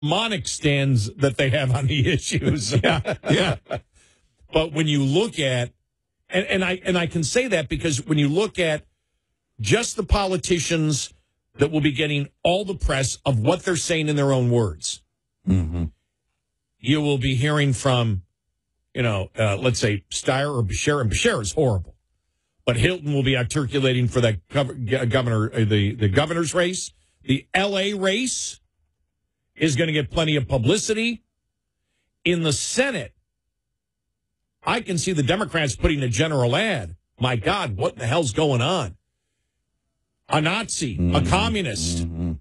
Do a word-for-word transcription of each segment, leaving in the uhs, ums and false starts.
demonic stands that they have on the issues. Yeah, yeah. But when you look at, and, and I and I can say that because when you look at just the politicians that will be getting all the press of what they're saying in their own words, mm-hmm. you will be hearing from, you know, uh, let's say Steyer or Beshear, and Beshear is horrible, but Hilton will be articulating for that gov- governor, uh, the the governor's race. The L A race is going to get plenty of publicity. In the Senate, I can see the Democrats putting a general ad. My God, what the hell's going on? A Nazi, mm-hmm. a communist, mm-hmm.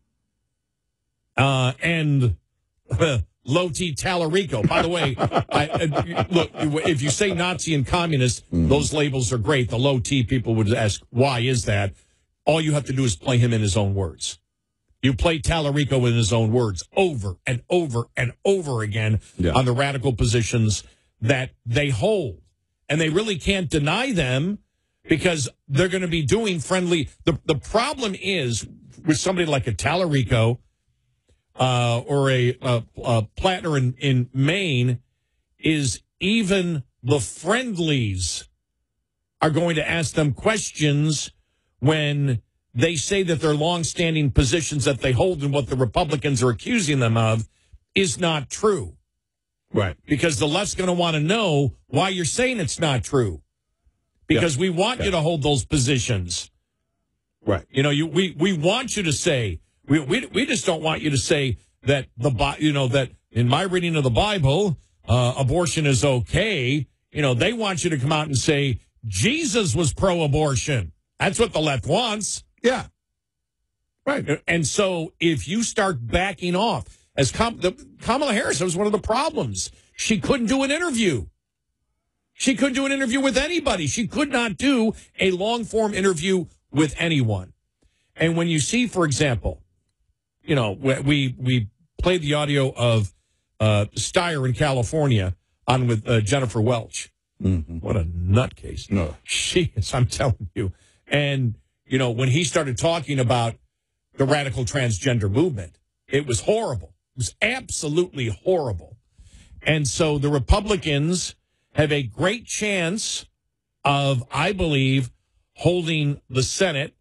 uh, and uh, Loti Tallarico. By the way, I, uh, look, if you say Nazi and communist, mm-hmm. those labels are great. The Loti people would ask, why is that? All you have to do is play him in his own words. You play Tallarico in his own words over and over and over again yeah. on the radical positions that they hold. And they really can't deny them because they're going to be doing friendly. The, the problem is with somebody like a Tallarico uh, or a, a, a Plattner in, in Maine is even the friendlies are going to ask them questions when they say that their longstanding positions that they hold and what the Republicans are accusing them of is not true. Right. Because the left's going to want to know why you're saying it's not true. Because yeah. we want yeah. you to hold those positions. Right. You know, you we, we want you to say, we, we we just don't want you to say that, the you know, that in my reading of the Bible, uh, abortion is okay. You know, they want you to come out and say, Jesus was pro-abortion. That's what the left wants. Yeah. Right. And so if you start backing off, as Com- the, Kamala Harris was one of the problems. She couldn't do an interview. She couldn't do an interview with anybody. She could not do a long-form interview with anyone. And when you see, for example, you know, we we played the audio of uh, Steyer in California on with uh, Jennifer Welch. Mm-hmm. What a nutcase. No. She is, I'm telling you. And, you know, when he started talking about the radical transgender movement, it was horrible. It was absolutely horrible. And so the Republicans have a great chance of, I believe, holding the Senate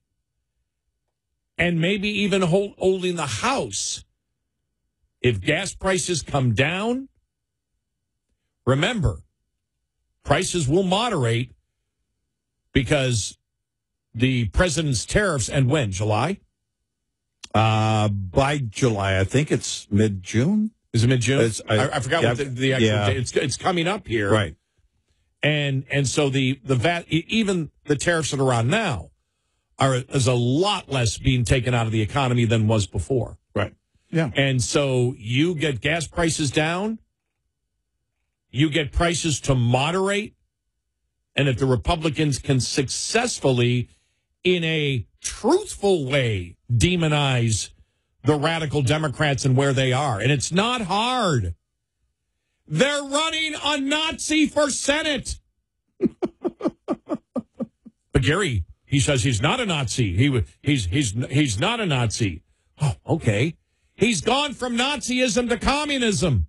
and maybe even hold, holding the House. If gas prices come down, remember, prices will moderate because the president's tariffs end when? July? Uh, by July. I think it's mid-June. Is it mid-June? I, I, I forgot yeah, what the, the actual yeah. date. It's, it's coming up here. Right. And and so the, the V A T, even the tariffs that are on now, are is a lot less being taken out of the economy than was before. Right. Yeah. And so you get gas prices down, you get prices to moderate, and if the Republicans can successfully, in a truthful way, demonize the radical Democrats and where they are, and it's not hard. They're running a Nazi for Senate. But Gary, he says he's not a Nazi. He he's he's he's not a Nazi. Oh, okay. He's gone from Nazism to communism.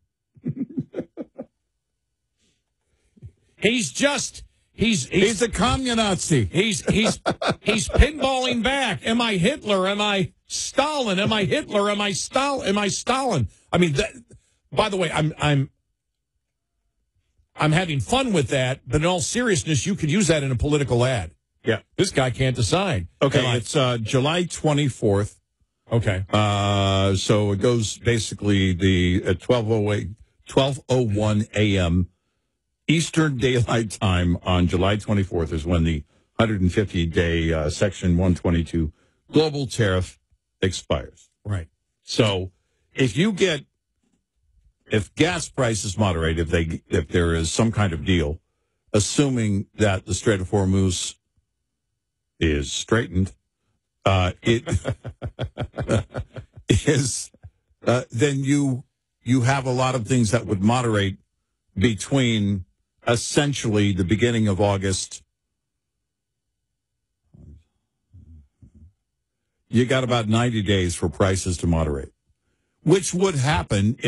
He's just he's he's, he's a communazi. He's he's he's pinballing back. Am I Hitler? Am I Stalin? Am I Hitler? Am I Stal? Am I Stalin? I mean, that, by the way, I'm I'm. I'm having fun with that, but in all seriousness, you could use that in a political ad. Yeah. This guy can't decide. Okay, it's uh, July twenty-fourth. Okay. Uh, so it goes basically the at twelve oh eight, twelve oh one a.m. Eastern Daylight Time on July twenty-fourth is when the one hundred fifty day uh, Section one twenty-two global tariff expires. Right. So if you get If gas prices moderate, if they if there is some kind of deal, assuming that the Strait of Hormuz is straightened, uh, it is uh, then you you have a lot of things that would moderate between essentially the beginning of August. You got about ninety days for prices to moderate. which would happen